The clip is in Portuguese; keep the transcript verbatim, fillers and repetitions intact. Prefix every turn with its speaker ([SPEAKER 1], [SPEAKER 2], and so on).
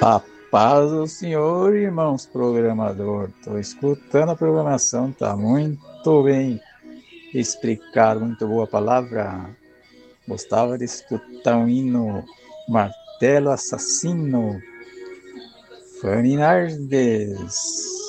[SPEAKER 1] A paz do Senhor, irmãos programador. Estou escutando a programação, tá muito bem explicado, muito boa palavra. Gostava de escutar um hino, Martelo Assassino, Fanny Nardes.